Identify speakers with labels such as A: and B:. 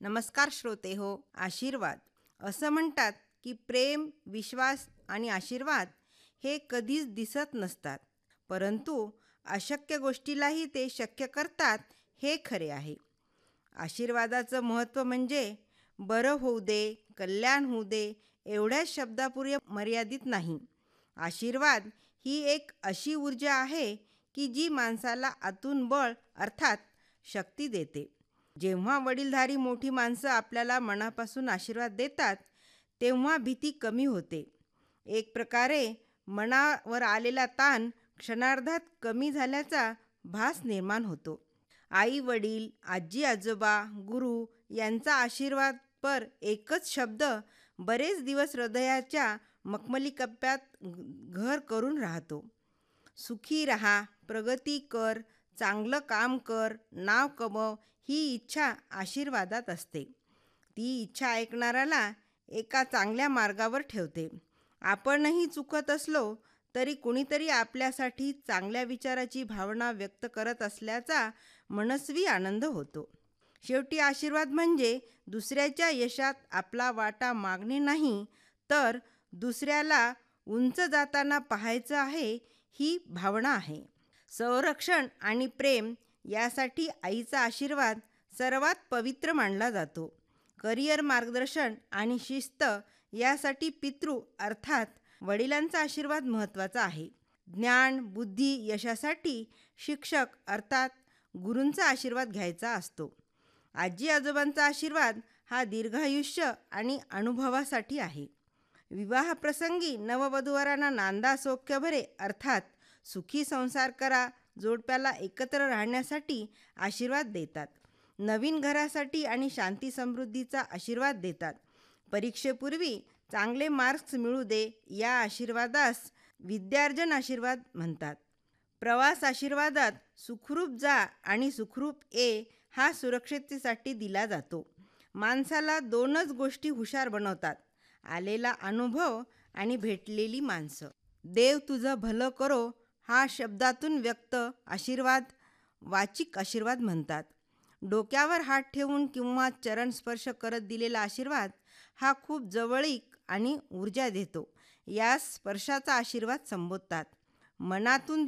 A: नमस्कार श्रोते हो. आशीर्वाद असं म्हणतात की प्रेम, विश्वास आणि आशीर्वाद हे कधीच दिसत नसतात, परंतु अशक्य गोष्टीलाही ते शक्य करतात हे खरे आहे. आशीर्वादाचं महत्त्व म्हणजे बरं होऊ दे, कल्याण होऊ दे एवढ्याच शब्दापुरे मर्यादित नाही. आशीर्वाद ही एक अशी ऊर्जा आहे की जी माणसाला आतून बळ अर्थात शक्ती देते. जेव्हा वडीलधारी मोठी माणसं आपल्याला मनापासून आशीर्वाद देतात, तेव्हा भीती कमी होते. एक प्रकारे मनावर आलेला ताण क्षणार्धात कमी झाल्याचा भास निर्माण होतो. आई वडील, आजी आजोबा, गुरु यांचा आशीर्वाद पर एकच शब्द बरेच दिवस हृदयाच्या मखमली कप्प्यात घर करून राहतो. सुखी राहा, प्रगती कर, चांगलं काम कर, नाव कमव ही इच्छा आशीर्वादात असते. ती इच्छा ऐकणाऱ्याला एका चांगल्या मार्गावर ठेवते. आपणही चुकत असलो तरी कुणीतरी आपल्यासाठी चांगल्या विचाराची भावना व्यक्त करत असल्याचा मनस्वी आनंद होतो. शेवटी आशीर्वाद म्हणजे दुसऱ्याच्या यशात आपला वाटा मागणे नाही, तर दुसऱ्याला उंच जाताना पाहायचं आहे ही भावना आहे. संरक्षण आणि प्रेम यासाठी आईचा आशीर्वाद सर्वात पवित्र मानला जातो. करिअर मार्गदर्शन आणि शिस्त यासाठी पितृ अर्थात वडिलांचा आशीर्वाद महत्त्वाचा आहे. ज्ञान, बुद्धी, यशासाठी शिक्षक अर्थात गुरूंचा आशीर्वाद घ्यायचा असतो. आजी आजोबांचा आशीर्वाद हा दीर्घायुष्य आणि अनुभवासाठी आहे. विवाहप्रसंगी नववधूवरांना नांदा सौख्य भरे अर्थात सुखी संसार करा, जोडप्याला एकत्र राहण्यासाठी आशीर्वाद देतात. नवीन घरासाठी आणि शांती समृद्धीचा आशीर्वाद देतात. परीक्षेपूर्वी चांगले मार्क्स मिळू दे या आशीर्वादास विद्यार्जन आशीर्वाद म्हणतात. प्रवास आशीर्वादात सुखरूप जा आणि सुखरूप ये हा सुरक्षिततेसाठी दिला जातो. माणसाला दोनच गोष्टी हुशार बनवतात, आलेला अनुभव आणि भेटलेली माणसं. देव तुझं भलं करो हा शब्दातून व्यक्त आशीर्वाद वाचिक आशीर्वाद म्हणतात. डोक्यावर हात ठेवून किंवा चरण स्पर्श करत दिलेला आशीर्वाद हा खूप जवळीक आणि ऊर्जा देतो. यास स्पर्शाचा आशीर्वाद संबोधतात. मनातून